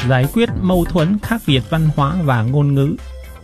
giải quyết mâu thuẫn khác biệt văn hóa và ngôn ngữ.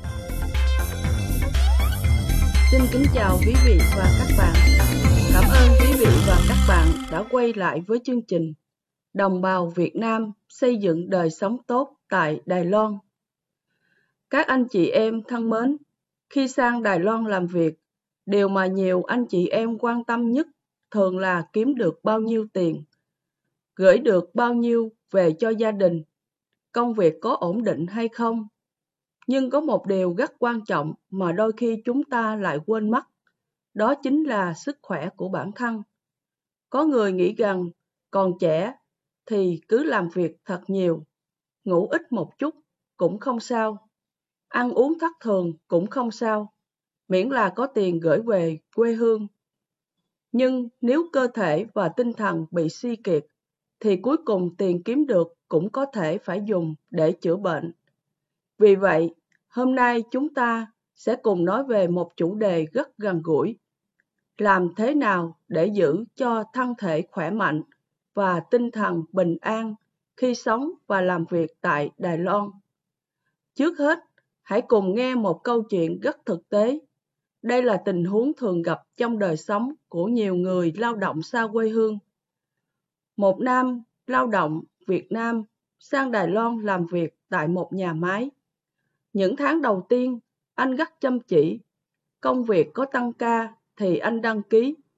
Xin kính chào quý vị và các bạn. Cảm ơn quý vị và các bạn đã quay lại với chương trình Đồng bào Việt Nam xây dựng đời sống tốt tại Đài Loan. Các anh chị em thân mến, khi sang Đài Loan làm việc, điều mà nhiều anh chị em quan tâm nhất thường là kiếm được bao nhiêu tiền, gửi được bao nhiêu về cho gia đình, công việc có ổn định hay không. Nhưng có một điều rất quan trọng mà đôi khi chúng ta lại quên mất, đó chính là sức khỏe của bản thân. Có người nghĩ rằng còn trẻ thì cứ làm việc thật nhiều, ngủ ít một chút cũng không sao, ăn uống thất thường cũng không sao, miễn là có tiền gửi về quê hương. Nhưng nếu cơ thể và tinh thần bị suy kiệt, thì cuối cùng tiền kiếm được cũng có thể phải dùng để chữa bệnh. Vì vậy, hôm nay chúng ta sẽ cùng nói về một chủ đề rất gần gũi. Làm thế nào để giữ cho thân thể khỏe mạnh và tinh thần bình an khi sống và làm việc tại Đài Loan? Trước hết, hãy cùng nghe một câu chuyện rất thực tế. Đây là tình huống thường gặp trong đời sống của nhiều người lao động xa quê hương. Một nam lao động Việt Nam sang Đài Loan làm việc tại một nhà máy. Những tháng đầu tiên, anh rất chăm chỉ. Công việc có tăng ca thì anh đăng ký,